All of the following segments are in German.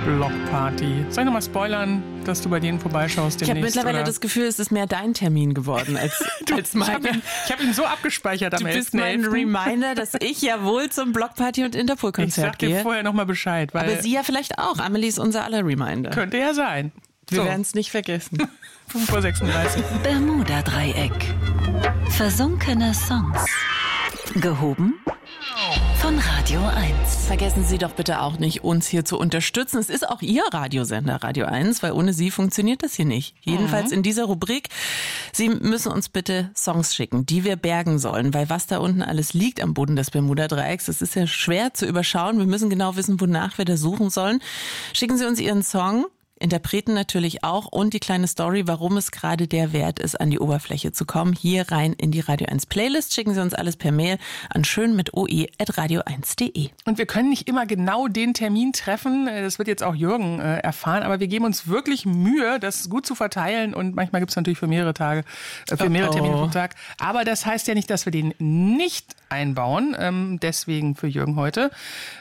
Blockparty. Soll ich nochmal spoilern, dass du bei denen vorbeischaust demnächst? Ich habe mittlerweile das Gefühl, es ist mehr dein Termin geworden als meiner. Ich hab ihn so abgespeichert am 11.11. Du bist mein Reminder, dass ich ja wohl zum Blockparty und Interpol-Konzert gehe. Ich sag dir vorher nochmal Bescheid. Weil aber sie ja vielleicht auch. Amelie ist unser aller Reminder. Könnte ja sein. Wir werden es nicht vergessen. 5:36 Uhr. Bermuda-Dreieck. Versunkene Songs. Gehoben von Radio 1. Vergessen Sie doch bitte auch nicht, uns hier zu unterstützen. Es ist auch Ihr Radiosender, Radio 1, weil ohne Sie funktioniert das hier nicht. Jedenfalls in dieser Rubrik. Sie müssen uns bitte Songs schicken, die wir bergen sollen, weil was da unten alles liegt am Boden des Bermuda-Dreiecks, das ist ja schwer zu überschauen. Wir müssen genau wissen, wonach wir da suchen sollen. Schicken Sie uns Ihren Song. Interpreten natürlich auch und die kleine Story, warum es gerade der Wert ist, an die Oberfläche zu kommen. Hier rein in die Radio 1 Playlist. Schicken Sie uns alles per Mail an schön@radio1.de. Und wir können nicht immer genau den Termin treffen. Das wird jetzt auch Jürgen erfahren. Aber wir geben uns wirklich Mühe, das gut zu verteilen. Und manchmal gibt es natürlich für mehrere Termine pro Tag. Aber das heißt ja nicht, dass wir den nicht einbauen. Deswegen für Jürgen heute.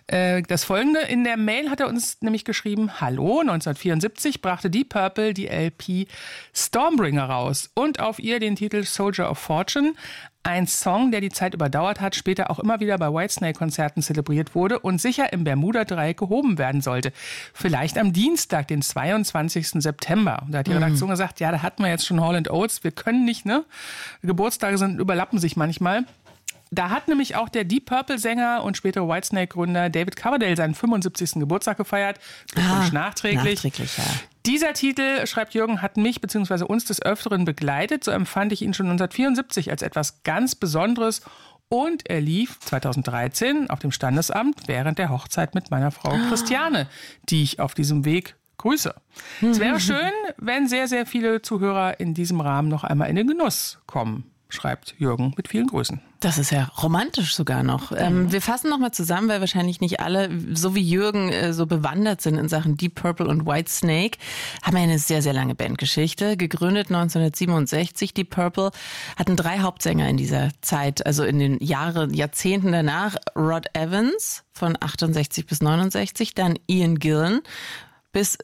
Das Folgende. In der Mail hat er uns nämlich geschrieben: Hallo, 1974 brachte Deep Purple die LP Stormbringer raus und auf ihr den Titel Soldier of Fortune. Ein Song, der die Zeit überdauert hat, später auch immer wieder bei Whitesnake-Konzerten zelebriert wurde und sicher im Bermuda-Dreieck gehoben werden sollte. Vielleicht am Dienstag, den 22. September. Da hat die Redaktion gesagt, ja, da hatten wir jetzt schon Hall & Oates, wir können nicht, ne? Geburtstage überlappen sich manchmal. Da hat nämlich auch der Deep Purple-Sänger und spätere Whitesnake-Gründer David Coverdale seinen 75. Geburtstag gefeiert. Glückwunsch nachträglich. Ja. Dieser Titel, schreibt Jürgen, hat mich bzw. uns des Öfteren begleitet. So empfand ich ihn schon 1974 als etwas ganz Besonderes. Und er lief 2013 auf dem Standesamt während der Hochzeit mit meiner Frau Christiane, die ich auf diesem Weg grüße. Es wäre schön, wenn sehr, sehr viele Zuhörer in diesem Rahmen noch einmal in den Genuss kommen, schreibt Jürgen mit vielen Grüßen. Das ist ja romantisch sogar noch. Wir fassen nochmal zusammen, weil wahrscheinlich nicht alle, so wie Jürgen, so bewandert sind in Sachen Deep Purple und Whitesnake. Haben ja eine sehr, sehr lange Bandgeschichte. Gegründet 1967, Deep Purple. Hatten 3 Hauptsänger in dieser Zeit, also in den Jahrzehnten danach. Rod Evans von 68 bis 69, dann Ian Gillan bis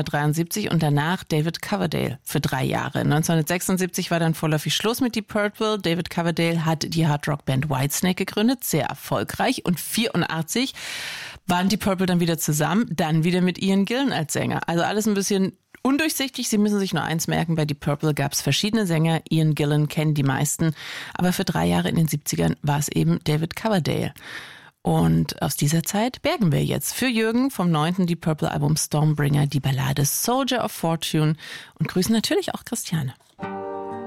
1973 und danach David Coverdale für 3 Jahre. 1976 war dann vorläufig Schluss mit Deep Purple. David Coverdale hat die Hardrock-Band Whitesnake gegründet, sehr erfolgreich. Und 1984 waren Deep Purple dann wieder zusammen, dann wieder mit Ian Gillan als Sänger. Also alles ein bisschen undurchsichtig. Sie müssen sich nur eins merken, bei Deep Purple gab es verschiedene Sänger. Ian Gillan kennen die meisten. Aber für 3 Jahre in den 70ern war es eben David Coverdale. Und aus dieser Zeit bergen wir jetzt für Jürgen vom 9. Deep Purple Album Stormbringer die Ballade Soldier of Fortune und grüßen natürlich auch Christiane.